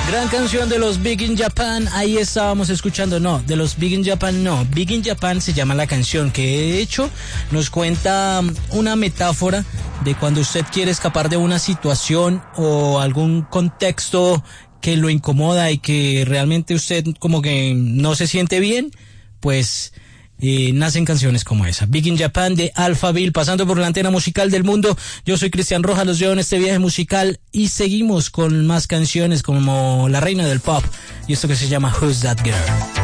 Gran canción de los Big in Japan, ahí estábamos escuchando, no, de los Big in Japan no, Big in Japan se llama la canción, que de hecho nos cuenta una metáfora de cuando usted quiere escapar de una situación o algún contexto que lo incomoda y que realmente usted como que no se siente bien, pues nacen canciones como esa. Big in Japan de Alphaville, pasando por la antena musical del mundo. Yo soy Cristian Rojas, los llevo en este viaje musical y seguimos con más canciones como La Reina del Pop y esto que se llama Who's That Girl.